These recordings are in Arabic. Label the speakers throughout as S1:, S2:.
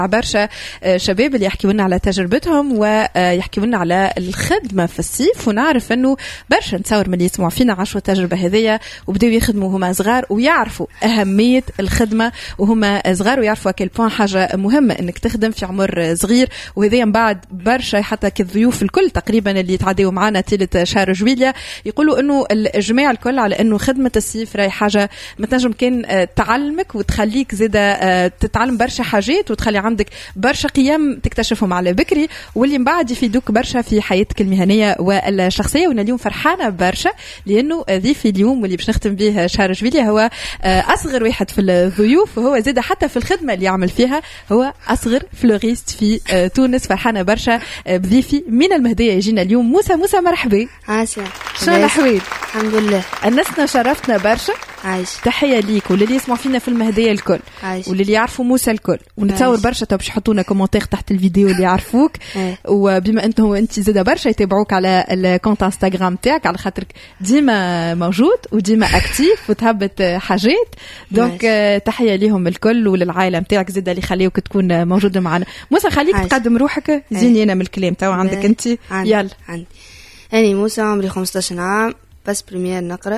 S1: برشا شباب اللي يحكيوا لنا على تجربتهم ويحكيوا لنا على الخدمة في الصيف. ونعرف أنه برشا نتصور من اللي يسمعوا فينا عاشوا التجربة هذية وبدأوا يخدموا هما صغار ويعرفوا أهمية الخدمة وهما صغار ويعرفوا كل بوان حاجة مهمة أنك تخدم في عمر صغير. وهذا من بعد برشا حتى كالضيوف الكل تقريبا اللي يتعدوا معنا تيلة شهر جويليا يقولوا أنه الجماعة الكل على أنه خدمة الصيف راهي حاجة ما تنجم كان تعلمك وتخليك زيادة تتعلم برشا حاجات وتخلي عندك برشا قيم تكتشفهم على بكري واللي من بعد يفيدوك برشا في حياتك المهنية والشخصية. وانا اليوم فرحانة برشا لأنه ضيفي اليوم واللي باش نختم به شهر جويليا هو أصغر واحد في الضيوف وهو زيد حتى في الخدمة اللي يعمل فيها هو أصغر فلوريست في تونس. فرحانة برشا بضيفي من المهدية يجينا اليوم موسى. مرحبا.
S2: عايشة.
S1: شو الأحوال؟
S2: الحمد لله.
S1: الناسنا شرفتنا برشا.
S2: عايش.
S1: تحية ليك وللي يسمعوا فينا في المهدية الكل وللي يعرفوا موسى الكل ونتصور برشا باش يحطونا كومنتير تحت الفيديو اللي يعرفوك. وبما انت زاده برشا يتابعوك على الكونت انستغرام تاعك على خاطرك ديما موجود وديما اكتيف وتهبط حاجات. دونك تحية ليهم الكل وللعائلة نتاعك زاده اللي يخليوك تكون موجود معنا. موسى خليك تقدم روحك زيني انا من الكلام تو عندك انت. يلا.
S2: أنا موسى عمري 15 عام بس بريمير نقرأ.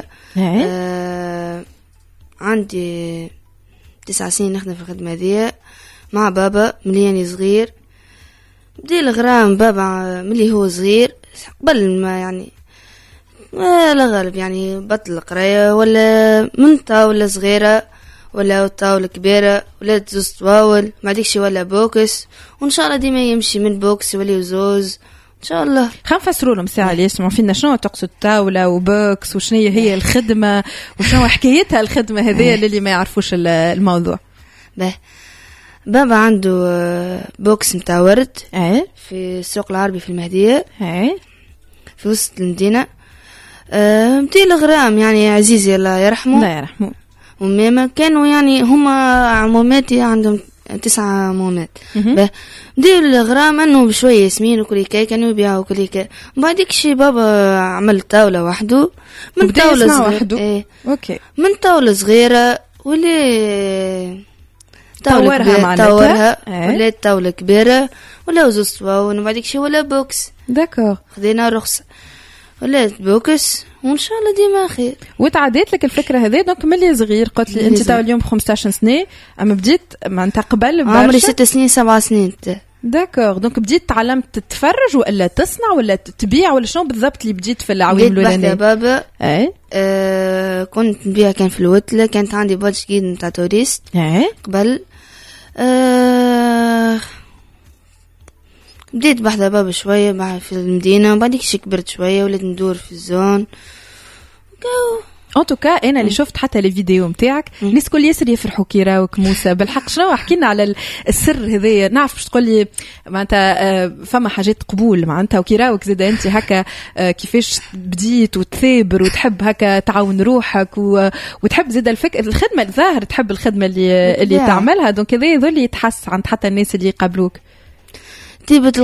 S2: عندي 9 سنين نخدم في الخدمة ذي مع بابا ملياني صغير. بدي الغرام بابا ملي هو صغير قبل ما يعني لا غالب يعني بطل القراية ولا من طاولة صغيرة ولا طاولة كبيرة ولا تزوز طواول ما ديكش ولا بوكس وإن شاء الله ديما يمشي من بوكس ولا يزوز إن شاء الله.
S1: خلينا نفسروا لهم ساعة اللي يسمعوا فينا شنو تقصد طاولة وبوكس وشنو هي الخدمة وشنو حكايتها الخدمة هذه اللي ما يعرفوش الموضوع.
S2: بابا عنده بوكس متاع ورد في السوق العربي في المهدية في وسط المدينة. متي الغرام يعني عزيزي الله يرحمه.
S1: الله يرحمه.
S2: وماما كانوا يعني هما عموماتي عندهم 9 عمومات. بدي الغرام انه بشويه ياسمين وكل كي كانوا يبيعوا كل كي. بعديك شي بابا عمل طاوله وحده من طاوله صغيره.
S1: اوكي.
S2: من طاوله صغيره ولا
S1: طورها
S2: ولا طاوله كبيره ولا زوز طواول وبعديك شي ولا بوكس.
S1: داكور.
S2: خدينا رخصه ولا بوكس وان شاء الله ديما خير.
S1: وتعديت لك الفكره هذه دونك ملي صغير قلت لي انت تو اليوم 15 سنه اما بديت معناتها قبل
S2: عمري 6 سنين 7 سنين.
S1: داكور. دونك بديت تعلمت تتفرج ولا تصنع ولا تبيع ولا شنو بالضبط اللي بديت في العوام الاولانيه؟
S2: يا بابا كنت نبيع كان في الوتله كانت عندي بادج جديد نتاع توريست قبل. بديت بحذا بابا شوية في المدينة وبعديك كبرت شوية ولات ندور في الزون
S1: ان توكا. انا اللي شفت حتى الفيديو نتاعك الناس كل ياسر يفرحوا كي راوك موسى بالحق. شنو حكينا على السر هذايا؟ نعرف باش تقول لي معناتها فما حاجات قبول معناتها وكي راوك زيد انت هكا كيفاش بديت وتثابر وتحب هكا تعاون روحك وتحب زيد الخدمه الظاهر تحب الخدمه اللي تعملها. دونك هذا يظل يتحس عند حتى الناس اللي يقابلوك.
S2: طيبة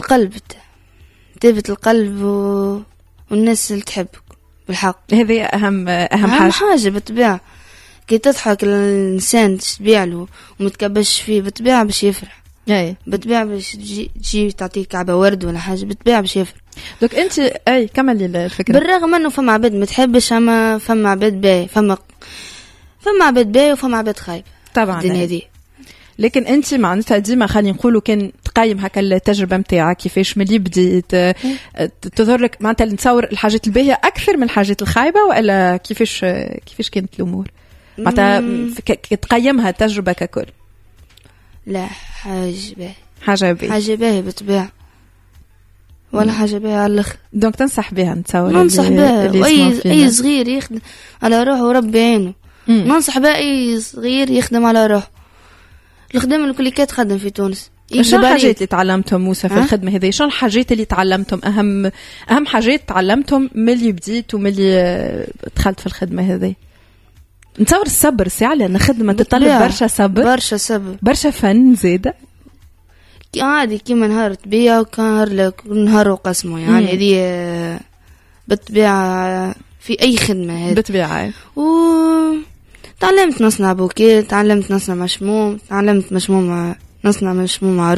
S2: القلب والناس اللي تحبك بالحق
S1: هذه أهم
S2: حاجة بالطبيعة. كي تضحك الإنسان تبيع له ومتكبش فيه بالطبيعة باش يفرح. بالطبيعة باش تجي تعطيك كعبة ورد ولا حاجة بالطبيعة باش يفرح.
S1: دوك أنت كمل الفكرة.
S2: بالرغم أنه فما عباد ما تحبش أما فما عباد باي فما عباد باي وفما عباد خايب
S1: طبعا
S2: الدنيا دي.
S1: لكن انت معناتها ديما خلينا نقولوا كان تقيم هكا التجربه نتاعك كيفاش ملي بديت تظهر لك معناتها نتصور الحاجات الباهيه اكثر من الحاجات الخايبه ولا كيفاش كانت الامور معناتها تقيمها التجربه ككل؟
S2: لا حاجه باهيه بالطبيعه ولا حاجه باهيه على الاخر.
S1: دونك تنصح بها نتصور
S2: ننصح بها اي صغير يخدم على روحه وربي يعينه. ننصح بها اي صغير يخدم على روحه. الخدمة الكل كي تخدم في تونس.
S1: شنو الحاجات اللي تعلمتهم موسى في الخدمة هذه؟ شنو الحاجات اللي تعلمتهم أهم حاجات تعلمتهم ملي بديت وملي دخلت في الخدمة هذه؟ نتصور الصبر ساعة لأن خدمة تطلب برشا صبر برشا فن زيادة.
S2: عادي كيما نهار تبيع نهار وقسمه يعني هذه بالطبيعة في أي خدمة هذه
S1: بالطبيعة.
S2: تعلمت نصنع بوكيه، تعلمت نصنع مشموم، تعلمت مشموم نصنع من شموع